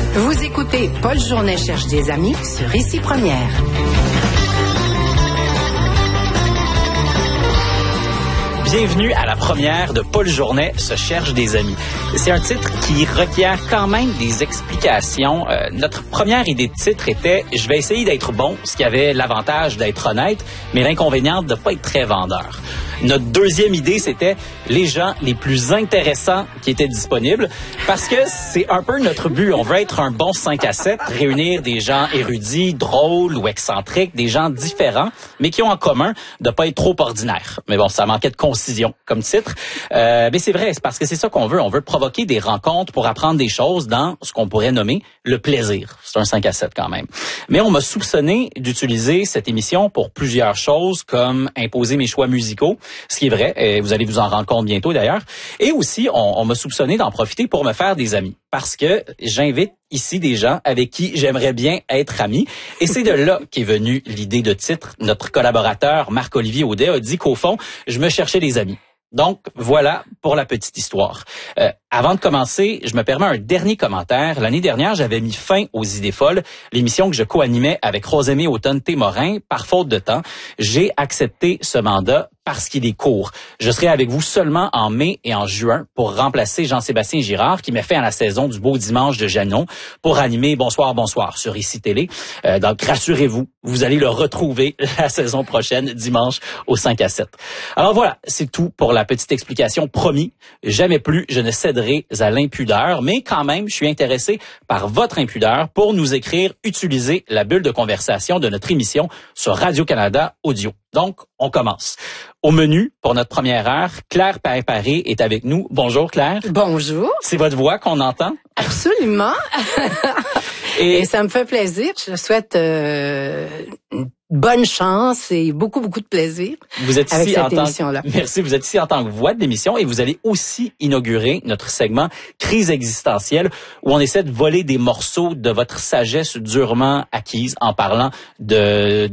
Vous écoutez Paul Journet cherche des amis sur Ici Première. Bienvenue à la première de Paul Journet se cherche des amis. C'est un titre qui requiert quand même des explications. Notre première idée de titre était « Je vais essayer d'être bon », ce qui avait l'avantage d'être honnête, mais l'inconvénient de ne pas être très vendeur. Notre deuxième idée, c'était les gens les plus intéressants qui étaient disponibles, parce que c'est un peu notre but. On veut être un bon 5 à 7, réunir des gens érudits, drôles ou excentriques, des gens différents, mais qui ont en commun de pas être trop ordinaires. Mais bon, ça manquait de concision comme titre. Mais c'est vrai, c'est parce que c'est ça qu'on veut. On veut provoquer des rencontres pour apprendre des choses dans ce qu'on pourrait nommer le plaisir. C'est un 5 à 7 quand même. Mais on m'a soupçonné d'utiliser cette émission pour plusieurs choses, comme imposer mes choix musicaux, ce qui est vrai, et vous allez vous en rendre compte bientôt d'ailleurs. Et aussi, on m'a soupçonné d'en profiter pour me faire des amis, parce que j'invite ici des gens avec qui j'aimerais bien être ami. Et c'est de là qu'est venue l'idée de titre. Notre collaborateur Marc-Olivier Audet a dit qu'au fond, je me cherchais des amis. Donc, voilà pour la petite histoire. Avant de commencer, je me permets un dernier commentaire. L'année dernière, j'avais mis fin aux Idées folles, l'émission que je co-animais avec Rosemée Automne-Témorin. Par faute de temps, j'ai accepté ce mandat parce qu'il est court. Je serai avec vous seulement en mai et en juin pour remplacer Jean-Sébastien Girard, qui met fin à la saison du Beau Dimanche de Janon, pour animer Bonsoir, bonsoir sur Ici Télé. Donc, rassurez-vous, vous allez le retrouver la saison prochaine, dimanche, au 5 à 7. Alors voilà, c'est tout pour la petite explication. Promis, jamais plus je ne céderai à l'impudeur, mais quand même, je suis intéressé par votre impudeur pour nous écrire, utiliser la bulle de conversation de notre émission sur Radio-Canada Audio. Donc, on commence. Au menu, pour notre première heure, Claire Paré est avec nous. Bonjour Claire. Bonjour. C'est votre voix qu'on entend? Absolument. Et ça me fait plaisir. Je souhaite bonne chance et beaucoup de plaisir. Vous êtes avec ici cette en tant émission-là. Merci. Vous êtes ici en tant que voix de l'émission et vous allez aussi inaugurer notre segment Crise existentielle où on essaie de voler des morceaux de votre sagesse durement acquise en parlant de